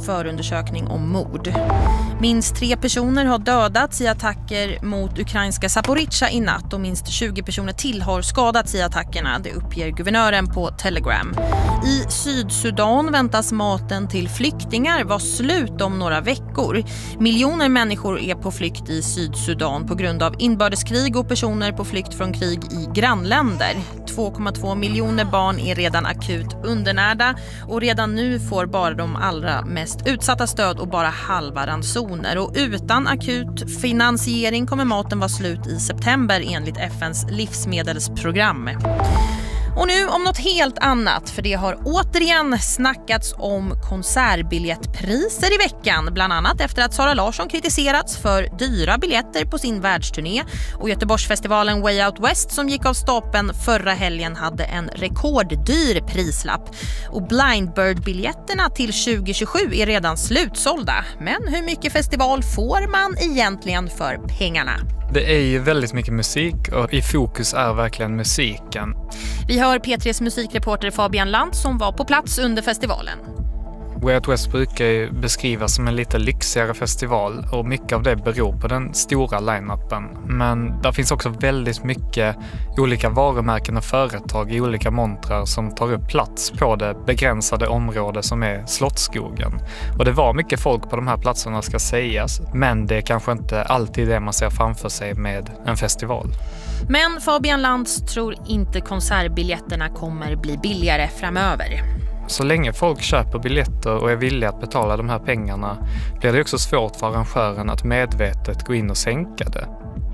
förundersökning om mord. Minst 3 personer har dödats i attacker mot ukrainska Zaporizjzja i natt och minst 20 personer till har skadats i attackerna, det uppger guvernören på Telegram. I Sydsudan väntas maten till flyktingar vara slut om några veckor. Miljoner människor är på flykt i Sydsudan på grund av inbördeskrig och personer på flykt från krig i grannländer. 2,2 miljoner barn är redan akut undernärda och redan nu får bara de allra mest utsatta stöd och bara halva ransoner. Och utan akut finansiering kommer maten vara slut i september enligt FNs livsmedelsprogram. Och nu om något helt annat, för det har återigen snackats om konsertbiljettpriser i veckan. Bland annat efter att Sara Larsson kritiserats för dyra biljetter på sin världsturné. Och Göteborgsfestivalen Way Out West som gick av stapeln förra helgen hade en rekorddyr prislapp. Och Blind Bird-biljetterna till 2027 är redan slutsålda. Men hur mycket festival får man egentligen för pengarna? Det är ju väldigt mycket musik och i fokus är verkligen musiken. Vi hör P3s musikreporter Fabian Lantz som var på plats under festivalen. Way Out West brukar ju beskrivas som en lite lyxigare festival och mycket av det beror på den stora line-upen. Men där finns också väldigt mycket olika varumärken och företag i olika montrar som tar upp plats på det begränsade område som är Slottsskogen. Och det var mycket folk på de här platserna ska sägas, men det är kanske inte alltid det man ser framför sig med en festival. Men Fabian Lantz tror inte konsertbiljetterna kommer bli billigare framöver. Så länge folk köper biljetter och är villiga att betala de här pengarna blir det också svårt för arrangören att medvetet gå in och sänka det.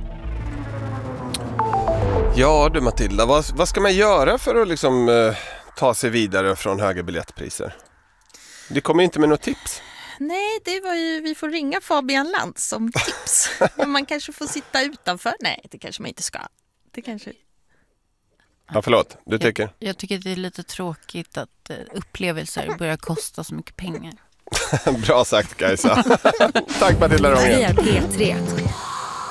Ja du Matilda, vad ska man göra för att ta sig vidare från höga biljettpriser? Du kommer inte med något tips. Nej, det var ju, vi får ringa Fabian Lantz som tips. Men man kanske får sitta utanför. Nej, det kanske man inte ska. Det kanske... Ja, förlåt. Du tycker? Jag tycker det är lite tråkigt att upplevelser börjar kosta så mycket pengar. Bra sagt, Kajsa. Tack Matilda Rången. P3.